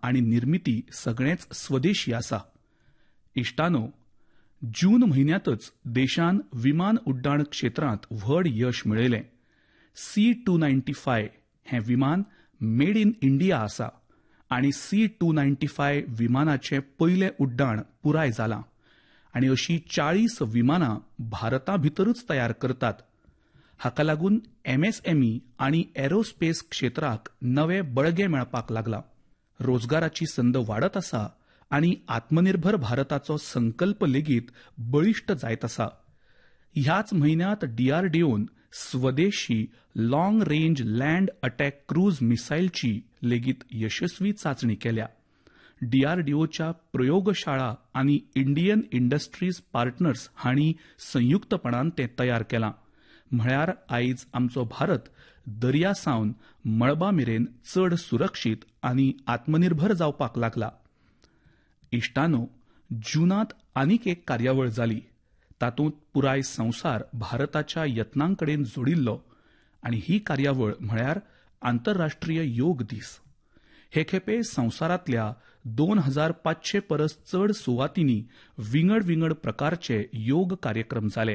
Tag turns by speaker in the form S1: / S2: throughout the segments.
S1: आनी निर्मिती सगळेंच स्वदेशी आसा. इश्टानो, जून म्हयन्यांतच देशान विमान उड्डाण क्षेत्रांत व्हड यश मेळयलें. C-295 हें विमान मेड इन इंडिया आसा आनी C-295 विमानाचें पयलें उड्डाण पुराय जालां आनी अशीं 40 विमानां भारता भितरूच तयार करतात. हाका लागून MSME आनी एरोस्पेस क्षेत्राक नवें बळगें मेळपाक लागलां. रोजगाराची संद वाडत आसा आनी आत्मनिर्भर भारताचो संकल्प लेगीत बळिश्ट जायत आसा. ह्याच म्हयन्यांत DRDOन स्वदेशी long range land attack cruise मिसायलची लेगीत यशस्वी चांचणी केल्या. DRDOच्या प्रयोगशाळा आनी इंडियन इंडस्ट्रीज पार्टनर्स हांणी संयुक्तपणान तें तयार केलां. म्हळ्यार आयज आमचो भारत दर्यासावन मळबा मेरेन चड सुरक्षीत आनी आत्मनिर्भर जावपाक लागला. इश्टानो, जूनांत आनीक एक कार्यावळ जाली. तातूंत पुराय संवसार भारताच्या यत्नांकडेन जोडिल्लो आनी ही कार्यावळ म्हळ्यार आंतरराष्ट्रीय योग दीस. हे खेपे संवसारांतल्या 2500 परस चड सुवातींनी विंगड विंगड प्रकारचे योग कार्यक्रम जाले.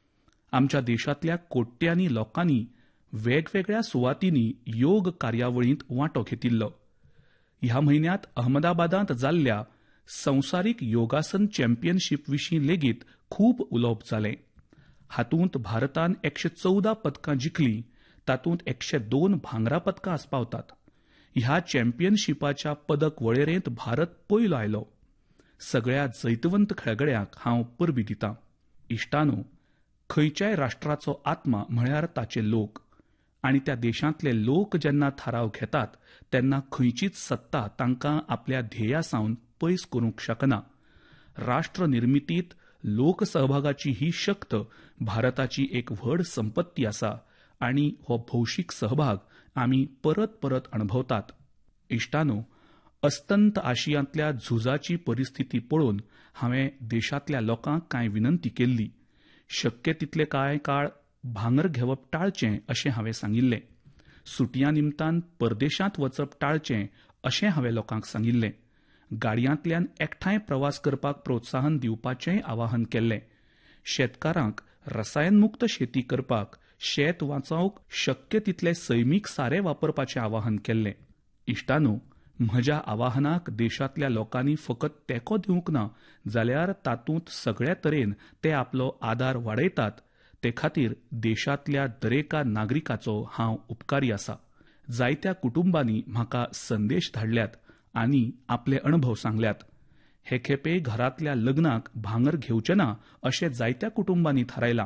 S1: आमच्या देशांतल्या कोट्यांनी लोकांनी वेगवेगळ्या सुवातींनी योग कार्यावळींत वांटो घेतिल्लो. ह्या म्हयन्यांत अहमदाबादांत जाल्ल्या संवसारीक योगासन चॅम्पियनशीप विशीं लेगीत खूब उलोवप जालें. हातूंत भारतान 114 पदकां जिखलीं, तातूंत 102 भांगरा पदकां आस्पावतात. ह्या चॅम्पियनशिपाच्या पदक वळेरेंत भारत पयलो आयलो. सगळ्या जैतवंत खेळगड्यांक हांव परबीं दितां. इश्टानो, खंयच्याय राष्ट्राचो आत्मा म्हळ्यार ताचे लोक आनी त्या देशांतले लोक जेन्ना थाराव घेतात तेन्ना खंयचीच सत्ता तांकां आपल्या ध्येयासावन पयस करूंक शकना. राष्ट्र निर्मितींत लोकसहभागाची ही शक्त भारताची एक व्हड संपत्ती आसा आनी हो भौशीक सहभाग आमी परत परत अणभवतात. इश्टानो, अस्तंत आशियांतल्या झुजाची परिस्थिती पळोवन हांवें देशांतल्या लोकांक कांय विनंती केल्ली. शक्य तितले काळ भांगर घेवप टाळचें अशें हांवें सांगिल्लें. सुटयां निमतान परदेशांत वचप टाळचें अशें हांवें लोकांक सांगिल्लें. गाडयांतल्यान एकठांय प्रवास करपाक प्रोत्साहन दिवपाचेंय आवाहन केल्लें. शेतकारांक रसायनमुक्त शेती करपाक, शेत वाचोवंक शक्य तितले सैमीक सारे वापरपाचें आवाहन केल्लें. इश्टानो, म्हज्या आवाहनाक देशांतल्या लोकांनी फकत तेंको दिवंक ना, जाल्यार तातूंत सगळ्या तरेन ते आपलो आदार वाडयतात. ते खातीर देशांतल्या दरेका नागरिकाचो हांव उपकारी आसां. जायत्या कुटुंबांनी म्हाका संदेश धाडल्यात आनी आपले अणभव सांगल्यात. हे खेपे घरांतल्या लग्नाक भांगर घेवचें ना अशें जायत्या कुटुंबांनी थारायलां.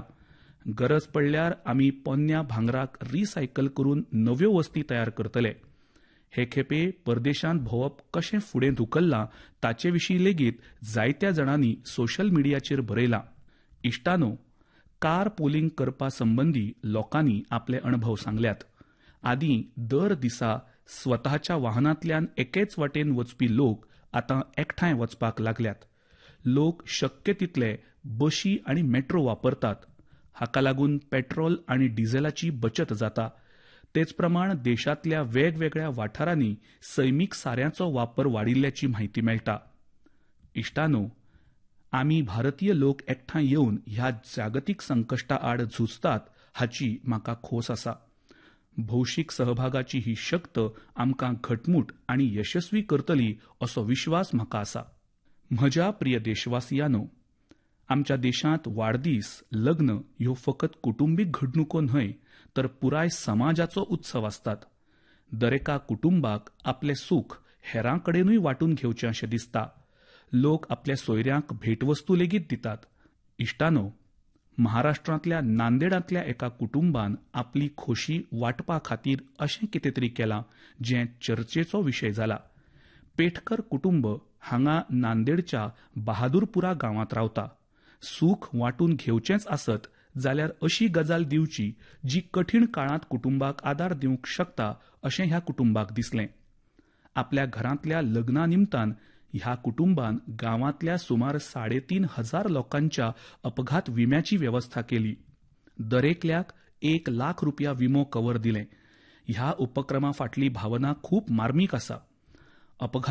S1: गरज पडल्यार आमी पोन्न्या भांगराक रिसायकल करून नव्यो वस्ती तयार करतले. हे खेपे परदेशांत भोंवप कशें फुडें धुकल्लां ताचे विशीं लेगीत जायत्या जाणांनी सोशल मिडियाचेर बरयलां. इश्टानो, कार पोलिंग करपा संबंदी लोकांनी आपले अणभव सांगल्यात. आदीं दर दिसा स्वताच्या वाहनांतल्यान एकेच वाटेन वचपी लोक आतां एकठांय वचपाक लागल्यात. लोक शक्य तितले बशी आनी मेट्रो वापरतात. हाका लागून पेट्रोल आनी डिझेलाची बचत जाता. तेच प्रमाण देशांतल्या वेगवेगळ्या वाठारांनी सैमीक साऱ्यांचो वापर वाडिल्ल्याची म्हायती मेळटा. इश्टानो, आमी भारतीय लोक एकठांय येवन ह्या जागतीक संकश्टा आड झुजतात हाची म्हाका खोस आसा. भौशीक सहभागाची ही शक्त आमकां घटमूट आनी यशस्वी करतली असो विश्वास म्हाका आसा. म्हज्या प्रिय देशवासियांनो, आमच्या देशांत वाडदीस, लग्न ह्यो फकत कुटुंबीक घडणुको न्हय तर पुराय समाजाचो उत्सव आसतात. दरेका कुटुंबाक आपलें सूख हेरां कडेनूय वांटून घेवचें अशें दिसता. लोक आपल्या सोयऱ्यांक भेटवस्तू लेगीत दितात. इश्टानो, महाराष्ट्रांतल्या नांदेडांतल्या एका कुटुंबान आपली खोशी वांटपा खातीर अशें कितें तरी केलां जें चर्चेचो विशय जाला. पेटकर कुटुंब हांगा नांदेडच्या बहादुरपुरा गांवांत रावता. सूख वांटून घेवचेंच आसत जाल्यार अशी गजाल दिवची जी कठीण काळांत कुटुंबाक आदार दिवंक शकता अशें ह्या कुटुंबाक दिसलें. आपल्या घरांतल्या लग्ना निमतान ह्या कुटुंबान गांवांतल्या सुमार 3,500 लोकांच्या अपघात विम्याची वेवस्था केली. दरेकल्याक ₹1,00,000 विमो कव्हर दिलें. ह्या उपक्रमा फाटली भावना खूब मार्मीक आसा. अपघात